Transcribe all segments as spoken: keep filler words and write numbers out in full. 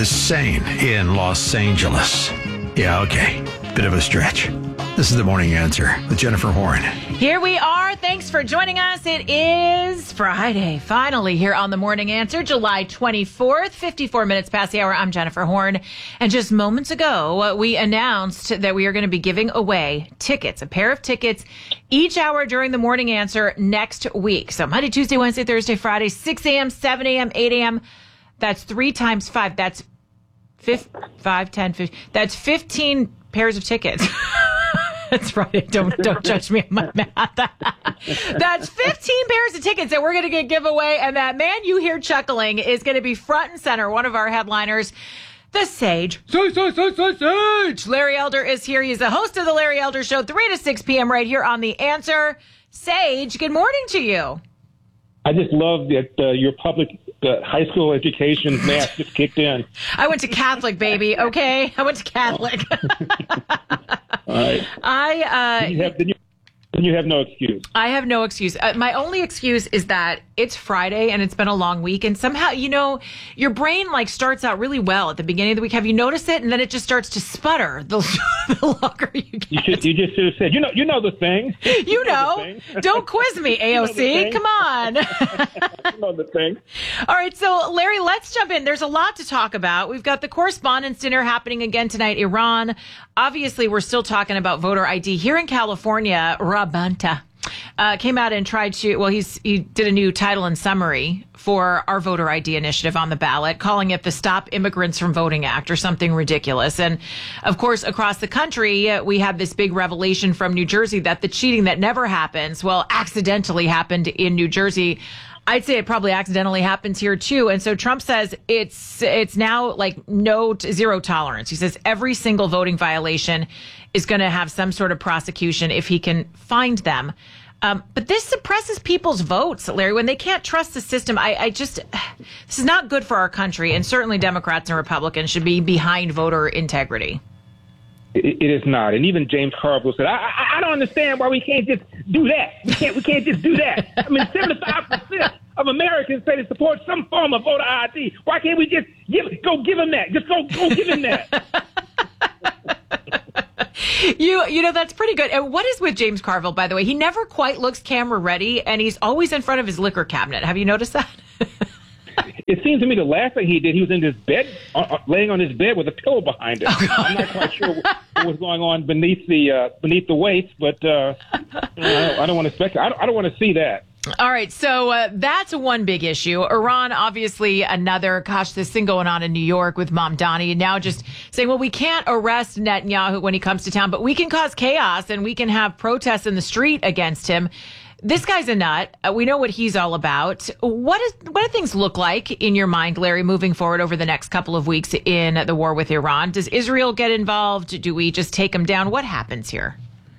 is sane in Los Angeles. Yeah, okay. Bit of a stretch. This is The Morning Answer with Jennifer Horn. Here we are. Thanks for joining us. It is Friday, finally, here on The Morning Answer, July twenty-fourth, fifty-four minutes past the hour. I'm Jennifer Horn. And just moments ago, we announced that we are going to be giving away tickets, a pair of tickets, each hour during The Morning Answer next week. So Monday, Tuesday, Wednesday, Thursday, Friday, six a.m., seven a.m., eight a.m. That's three times five. That's five, five, ten, fifteen. That's fifteen pairs of tickets. That's right. Don't don't judge me on my math. That's fifteen pairs of tickets that we're going to get give away. And that man you hear chuckling is going to be front and center, one of our headliners, the Sage. Sage, Sage, Sage, Sage, Sage. Larry Elder is here. He's the host of the Larry Elder Show, three to six p.m. right here on The Answer. Sage, good morning to you. I just love that uh, your public uh, high school education math just kicked in. I went to Catholic, baby, okay? I went to Catholic. All right. I, uh... Then you have, then you, then you have no excuse. I have no excuse. Uh, my only excuse is that it's Friday and it's been a long week, and somehow, you know, your brain, like, starts out really well at the beginning of the week. Have you noticed it? And then it just starts to sputter the, the longer you get. You, should, you just should have said, you know, you know the thing. You, you know. know the Don't quiz me, A O C. You know Come on. You know the thing. All right, so, Larry, let's jump in. There's a lot to talk about. We've got the Correspondents' Dinner happening again tonight, Iran. Obviously, we're still talking about voter I D. Here in California, Rabanta uh, came out and tried to, well, he's he did a new title and summary for our voter I D initiative on the ballot, calling it the Stop Immigrants from Voting Act or something ridiculous. And, of course, across the country, uh, we had this big revelation from New Jersey that the cheating that never happens, well, accidentally happened in New Jersey. I'd say it probably accidentally happens here, too. And so Trump says it's it's now like no zero tolerance. He says every single voting violation is going to have some sort of prosecution if he can find them. Um, but this suppresses people's votes, Larry, when they can't trust the system. I, I just this is not good for our country. And certainly Democrats and Republicans should be behind voter integrity. It, it is not. And even James Carville said, I, I, I don't understand why we can't just do that. We can't, we can't just do that. I mean, seventy-five percent of Americans say they support some form of voter I D. Why can't we just give go give them that? Just go, go give them that. You you know, that's pretty good. And what is with James Carville, by the way? He never quite looks camera ready, and he's always in front of his liquor cabinet. Have you noticed that? It seems to me the last thing he did, he was in his bed, uh, laying on his bed with a pillow behind him. Oh, I'm not quite sure what, what was going on beneath the uh, beneath the waist, but uh, I don't, I don't want to speculate. I don't, I don't want to see that. All right, so uh, that's one big issue. Iran, obviously, another. Gosh, this thing going on in New York with Mamdani, and now just saying, well, we can't arrest Netanyahu when he comes to town, but we can cause chaos and we can have protests in the street against him. This guy's a nut. Uh, we know what he's all about. What is what do things look like in your mind, Larry, moving forward over the next couple of weeks in the war with Iran? Does Israel get involved? Do we just take him down? What happens here?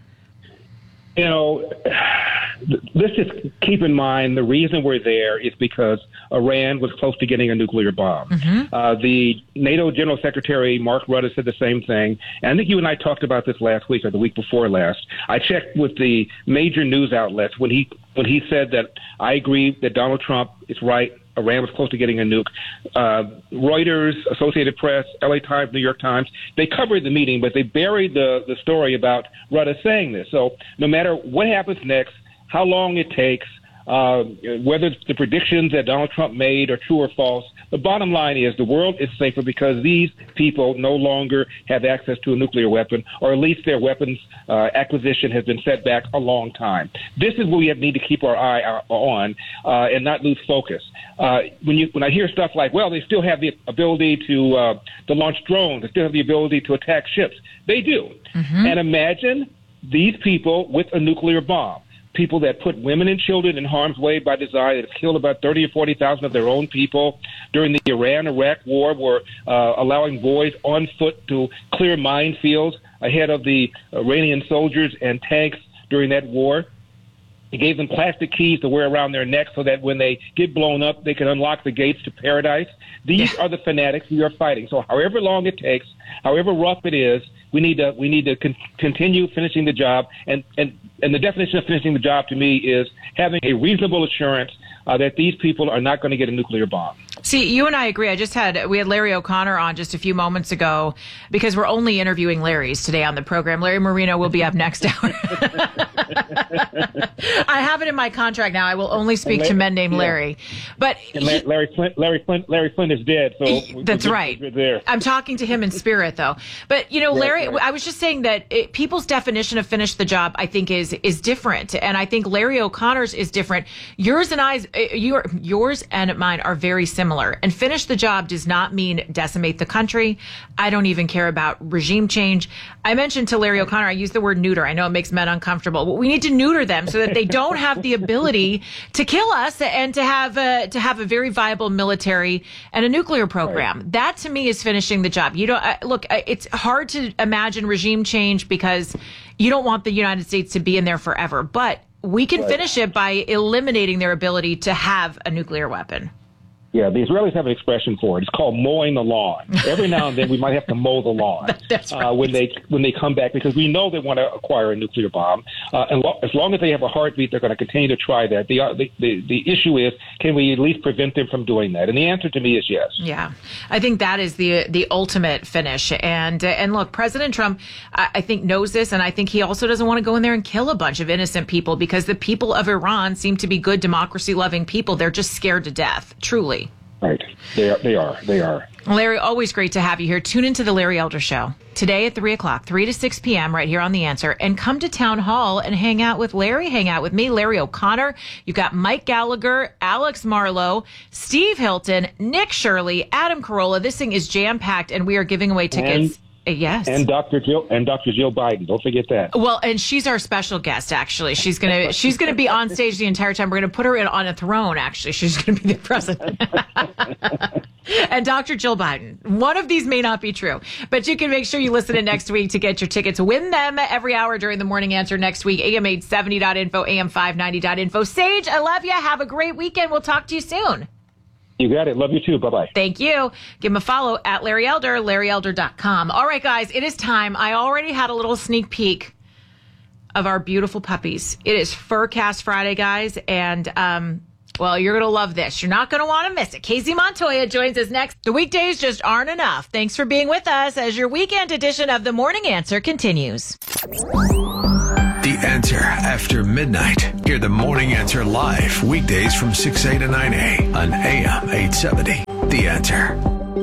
You know, let's just keep in mind the reason we're there is because Iran was close to getting a nuclear bomb. Mm-hmm. Uh, the NATO General Secretary, Mark Rutte, said the same thing. And I think you and I talked about this last week or the week before last. I checked with the major news outlets when he when he said that I agree that Donald Trump is right. Iran was close to getting a nuke. Uh, Reuters, Associated Press, L A Times, New York Times, they covered the meeting, but they buried the, the story about Rutte saying this. So no matter what happens next, how long it takes, uh, whether the predictions that Donald Trump made are true or false, the bottom line is the world is safer because these people no longer have access to a nuclear weapon, or at least their weapons uh, acquisition has been set back a long time. This is what we have, need to keep our eye on uh, and not lose focus. Uh, when you when I hear stuff like, well, they still have the ability to uh, to launch drones, they still have the ability to attack ships. They do. Mm-hmm. And imagine these people with a nuclear bomb. People that put women and children in harm's way by design, that have killed about thirty or forty thousand of their own people during the Iran-Iraq war, were uh, allowing boys on foot to clear minefields ahead of the Iranian soldiers and tanks during that war. He gave them plastic keys to wear around their necks so that when they get blown up, they can unlock the gates to paradise. These are the fanatics we are fighting. So however long it takes, however rough it is, we need to we need to con- continue finishing the job. And, and, and the definition of finishing the job to me is having a reasonable assurance uh, that these people are not going to get a nuclear bomb. See, you and I agree. I just had, we had Larry O'Connor on just a few moments ago because we're only interviewing Larrys today on the program. Larry Marino will be up next hour. I have it in my contract now. I will only speak Larry, to men named yeah. Larry. But and Larry, he, Larry Flint, Larry Flint, Larry Flint is dead. So he, that's we're, right. we're there. I'm talking to him in spirit, though. But you know, Right, Larry, right. I was just saying that it, people's definition of finish the job, I think, is is different, and I think Larry O'Connor's is different. Yours and I's, your yours and mine are very similar. And finish the job does not mean decimate the country. I don't even care about regime change. I mentioned to Larry O'Connor, I use the word neuter. I know it makes men uncomfortable, but we need to neuter them so that they don't have the ability to kill us and to have a, to have a very viable military and a nuclear program. Right. That to me is finishing the job. You don't uh, look. Uh, it's hard to imagine regime change because you don't want the United States to be in there forever. But we can right. finish it by eliminating their ability to have a nuclear weapon. Yeah, the Israelis have an expression for it. It's called mowing the lawn. Every now and then we might have to mow the lawn That's right. uh, when they when they come back because we know they want to acquire a nuclear bomb. Uh, and lo- as long as they have a heartbeat, they're going to continue to try that. The, uh, the the the issue is, can we at least prevent them from doing that? And the answer to me is yes. Yeah, I think that is the the ultimate finish. And uh, and look, President Trump, I, I think knows this, and I think he also doesn't want to go in there and kill a bunch of innocent people because the people of Iran seem to be good, democracy-loving people. They're just scared to death, truly. Right. They are. They are. They are. Larry, always great to have you here. Tune into the Larry Elder Show today at three o'clock, three to six p.m. right here on The Answer. And come to Town Hall and hang out with Larry, hang out with me, Larry O'Connor. You've got Mike Gallagher, Alex Marlowe, Steve Hilton, Nick Shirley, Adam Carolla. This thing is jam-packed, and we are giving away tickets. And- Yes. And Doctor Jill and Doctor Jill Biden. Don't forget that. Well, and she's our special guest, actually. She's gonna she's gonna be on stage the entire time. We're gonna put her in on a throne, actually. She's gonna be the president. And Doctor Jill Biden. One of these may not be true. But you can make sure you listen in next week to get your tickets. Win them every hour during the morning answer next week. A M eight seventy dot info, A M five ninety dot info. Sage, I love you. Have a great weekend. We'll talk to you soon. You got it. Love you too. Bye-bye. Thank you. Give him a follow at Larry Elder, Larry Elder dot com. All right, guys, it is time. I already had a little sneak peek of our beautiful puppies. It is Furcast Friday, guys, and, um, well, you're going to love this. You're not going to want to miss it. Casey Montoya joins us next. The weekdays just aren't enough. Thanks for being with us as your weekend edition of The Morning Answer continues. The Answer after midnight. Hear The Morning Answer live weekdays from six A to nine A on A M eight seventy. The Answer.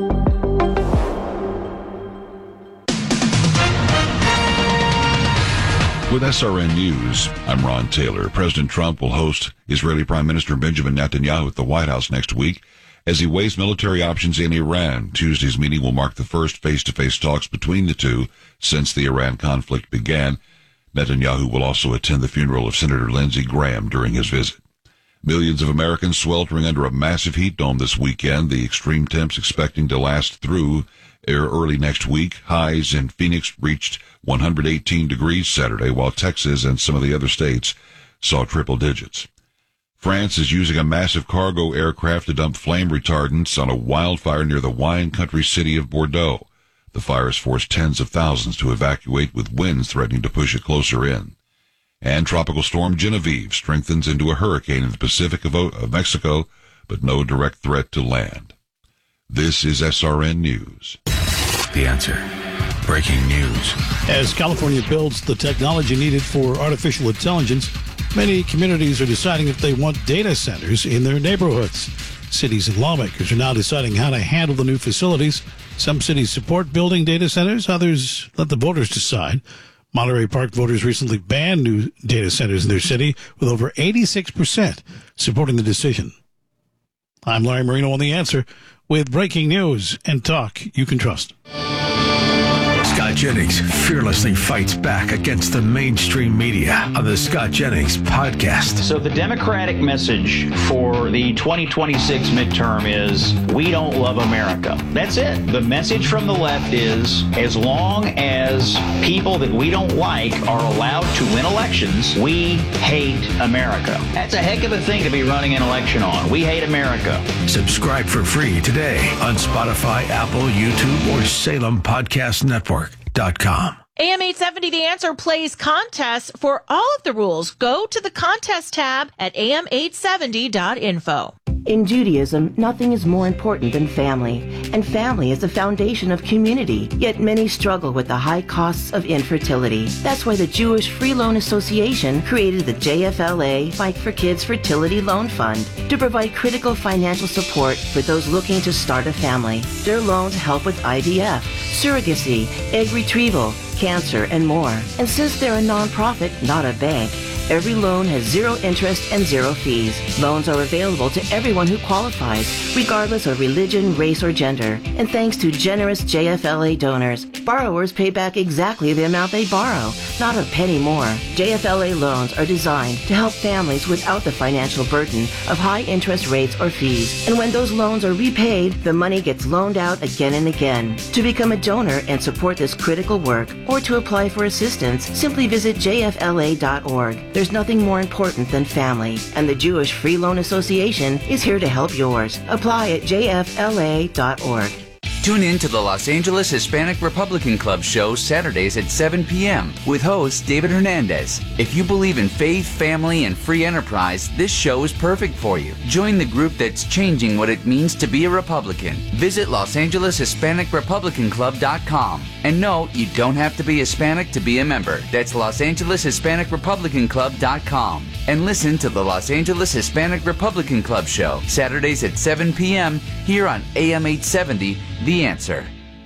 With S R N News, I'm Ron Taylor. President Trump will host Israeli Prime Minister Benjamin Netanyahu at the White House next week as he weighs military options in Iran. Tuesday's meeting will mark the first face-to-face talks between the two since the Iran conflict began. Netanyahu will also attend the funeral of Senator Lindsey Graham during his visit. Millions of Americans sweltering under a massive heat dome this weekend. The extreme temps expecting to last through early next week. Highs in Phoenix reached one hundred eighteen degrees Saturday, while Texas and some of the other states saw triple digits. France is using a massive cargo aircraft to dump flame retardants on a wildfire near the wine country city of Bordeaux. The fire has forced tens of thousands to evacuate, with winds threatening to push it closer in. And Tropical Storm Genevieve strengthens into a hurricane in the Pacific of, of Mexico, but no direct threat to land. This is S R N News. The Answer. Breaking news. As California builds the technology needed for artificial intelligence, many communities are deciding if they want data centers in their neighborhoods. Cities and lawmakers are now deciding how to handle the new facilities. Some cities support building data centers, others let the voters decide. Monterey Park voters recently banned new data centers in their city, with over eighty-six percent supporting the decision. I'm Larry Marino on The Answer with breaking news and talk you can trust. Scott Jennings fearlessly fights back against the mainstream media on the Scott Jennings podcast. So the Democratic message for the twenty twenty-six midterm is, we don't love America. That's it. The message from the left is, as long as people that we don't like are allowed to win elections, we hate America. That's a heck of a thing to be running an election on. We hate America. Subscribe for free today on Spotify, Apple, YouTube, or Salem Podcast Network dot com. A M eight seventy The Answer plays contests for all of the rules. Go to the contest tab at A M eight seventy dot info. In Judaism, nothing is more important than family, and family is the foundation of community, yet many struggle with the high costs of infertility. That's why the Jewish Free Loan Association created the J F L A Fight for Kids Fertility Loan Fund to provide critical financial support for those looking to start a family. Their loans help with I V F, surrogacy, egg retrieval, cancer, and more. And since they're a nonprofit, not a bank, every loan has zero interest and zero fees. Loans are available to everyone who qualifies, regardless of religion, race, or gender. And thanks to generous J F L A donors, borrowers pay back exactly the amount they borrow, not a penny more. J F L A loans are designed to help families without the financial burden of high interest rates or fees. And when those loans are repaid, the money gets loaned out again and again. To become a donor and support this critical work, or to apply for assistance, simply visit J F L A dot org. There's nothing more important than family, and the Jewish Free Loan Association is here to help yours. Apply at J F L A dot org. Tune in to the Los Angeles Hispanic Republican Club show Saturdays at seven p.m. with host David Hernandez. If you believe in faith, family, and free enterprise, this show is perfect for you. Join the group that's changing what it means to be a Republican. Visit Los Angeles Hispanic Republican Club dot com. And no, you don't have to be Hispanic to be a member. That's Los Angeles Hispanic Republican Club dot com. And listen to the Los Angeles Hispanic Republican Club show Saturdays at seven p.m. here on A M eight seventy, The Answer.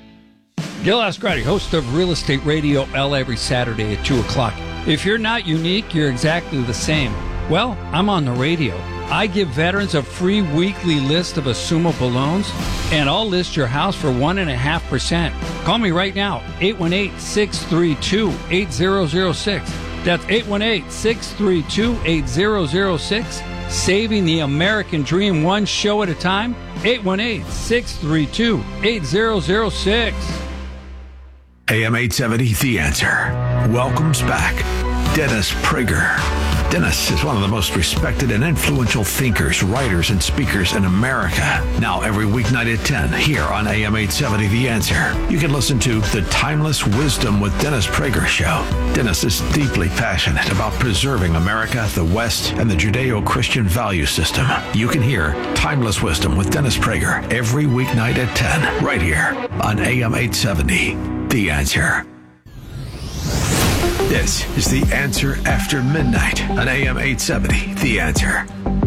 Gil Ascarati, host of Real Estate Radio L every Saturday at two o'clock. If you're not unique, you're exactly the same. Well, I'm on the radio. I give veterans a free weekly list of assumable loans, and I'll list your house for one point five percent. Call me right now, eight one eight, six three two, eight zero zero six. That's eight one eight, six three two, eight zero zero six. Saving the American dream one show at a time, eight one eight, six three two, eight zero zero six. A M eight seventy, The Answer, welcomes back Dennis Prager. Dennis is one of the most respected and influential thinkers, writers, and speakers in America. Now every weeknight at ten here on A M eight seventy, The Answer, you can listen to The Timeless Wisdom with Dennis Prager show. Dennis is deeply passionate about preserving America, the West, and the Judeo-Christian value system. You can hear Timeless Wisdom with Dennis Prager every weeknight at ten right here on A M eight seventy, The Answer. This is The Answer After Midnight on A M eight seventy, The Answer.